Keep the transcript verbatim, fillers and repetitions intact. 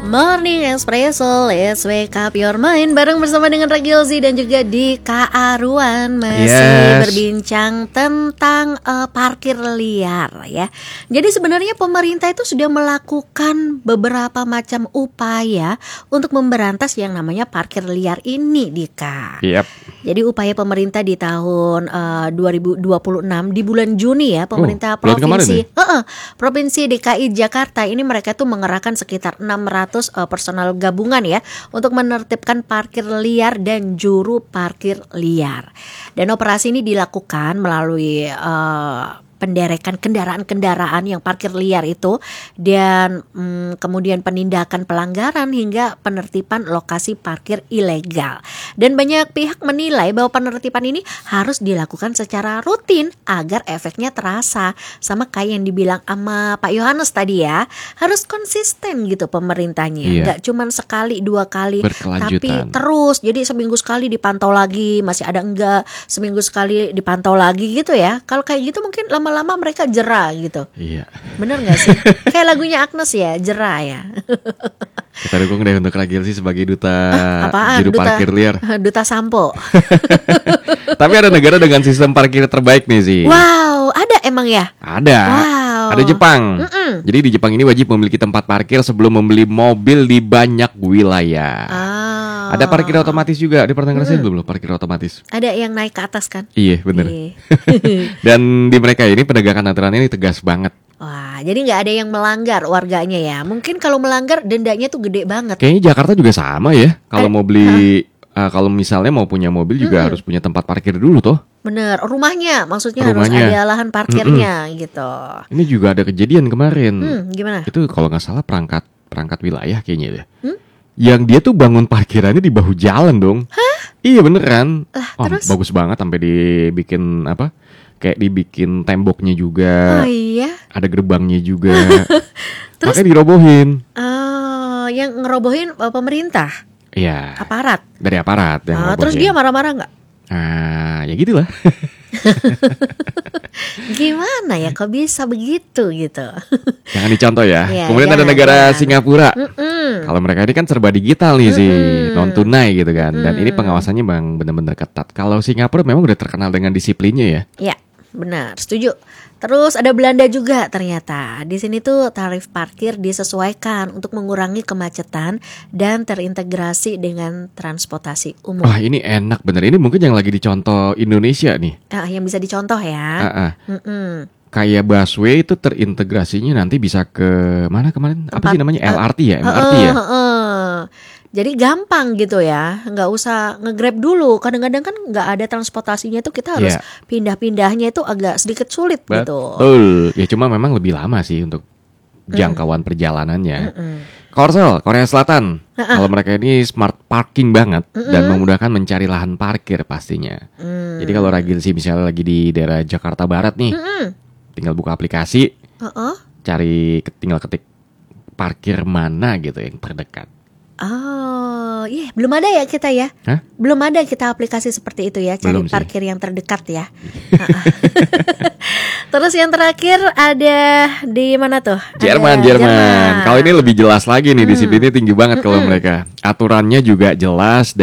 Morning Espresso, let's wake up your mind. Bareng bersama dengan Ragilzi dan juga Dika Aruan. Masih Yes. berbincang tentang uh, parkir liar ya. Jadi sebenarnya pemerintah itu sudah melakukan beberapa macam upaya untuk memberantas yang namanya parkir liar ini, Dika. Yep. Jadi upaya pemerintah di tahun uh, dua ribu dua puluh enam di bulan Juni ya, pemerintah Oh, bulan kemarin provinsi nih? Heeh, Provinsi D K I Jakarta ini mereka tuh mengerahkan sekitar enam ratus uh, personal gabungan ya untuk menertibkan parkir liar dan juru parkir liar. Dan operasi ini dilakukan melalui uh, penderekan kendaraan-kendaraan yang parkir liar itu dan mm, kemudian penindakan pelanggaran hingga penertiban lokasi parkir ilegal. Dan banyak pihak menilai bahwa penertiban ini harus dilakukan secara rutin agar efeknya terasa. Sama kayak yang dibilang sama Pak Yohanes tadi ya, harus konsisten gitu pemerintahnya. Iya. Nggak cuman sekali dua kali, tapi Berkelanjutan. terus. Jadi seminggu sekali dipantau lagi, masih ada enggak, seminggu sekali dipantau lagi gitu ya. Kalau kayak gitu mungkin lama-lama mereka jerah gitu. Iya. Bener gak sih? Kayak lagunya Agnes ya, jerah ya. Kita dukung deh untuk Ragilzi sebagai duta Apaan? juru Duta, parkir liar. Duta sampo. Tapi ada negara dengan sistem parkir terbaik nih sih. Wow, ada emang ya? Ada. Wow. Ada Jepang. Mm-mm. Jadi di Jepang ini wajib memiliki tempat parkir sebelum membeli mobil di banyak wilayah. Ah. Ada parkir otomatis juga. Di pernah ngerasain belum lo parkir otomatis? Ada yang naik ke atas kan? Iya bener. Iya. Dan di mereka ini penegakan aturannya ini tegas banget. Wah, jadi nggak ada yang melanggar warganya ya. Mungkin kalau melanggar dendanya tuh gede banget. Kayaknya Jakarta juga sama ya. Kalau Eh, mau beli, uh, kalau misalnya mau punya mobil juga harus punya tempat parkir dulu toh. Bener, rumahnya maksudnya Rumahnya. harus ada lahan parkirnya gitu. Ini juga ada kejadian kemarin. Hmm, gimana? Itu kalau nggak salah perangkat perangkat wilayah kayaknya deh. Hmm? Yang dia tuh bangun parkirannya di bahu jalan dong. Hah? Iya beneran. Lah, Oh, terus? bagus banget sampai dibikin apa? Kayak dibikin temboknya juga. Oh iya. Ada gerbangnya juga. Terus? Makanya dirobohin. Oh, yang ngerobohin uh, pemerintah, Iya. aparat. Dari aparat yang Ah, terus ngerobohin. dia marah-marah nggak? Ah, ya gitulah. Gimana ya, kok bisa begitu gitu? Jangan dicontoh ya. Iya, Kemudian ada jangan, negara jangan. Singapura. Mm-mm. Kalau mereka ini kan serba digital nih sih, Mm-mm. non tunai gitu kan. Dan ini Mm-mm. pengawasannya bang benar-benar ketat. Kalau Singapura memang udah terkenal dengan disiplinnya ya. Ya, benar, setuju. Terus ada Belanda juga ternyata. Di sini tuh tarif parkir disesuaikan untuk mengurangi kemacetan dan terintegrasi dengan transportasi umum. Wah ini enak bener. Ini mungkin yang lagi dicontoh Indonesia nih. Ah, yang bisa dicontoh ya. Ah, ah. Mm-mm. Kayak busway itu terintegrasinya nanti bisa ke mana kemarin? Apa sih Tempat- namanya? eh, L R T ya? M R T ya? Heeh, heeh. Jadi gampang gitu ya, nggak usah nge-grab dulu. Kadang-kadang kan nggak ada transportasinya itu kita harus Iya. pindah-pindahnya itu agak sedikit sulit gitu. Betul. Ya cuma memang lebih lama sih untuk jangkauan perjalanannya. Mm-mm. Korsel, Korea Selatan. Ha-ha. Kalau mereka ini smart parking banget Mm-mm. dan memudahkan mencari lahan parkir pastinya. Mm. Jadi kalau Ragilzi misalnya lagi di daerah Jakarta Barat nih, Mm-mm. tinggal buka aplikasi, Heeh. cari tinggal ketik parkir mana gitu yang terdekat. Oh, iya, belum ada ya kita ya. Hah? Belum ada kita aplikasi seperti itu ya, cari Belum sih. parkir yang terdekat ya. Ha-ha. Terus yang terakhir ada di mana tuh? Jerman, Ada Jerman. Kalau ini lebih jelas lagi nih, Hmm. disiplinnya tinggi banget kalau mereka. Aturannya juga jelas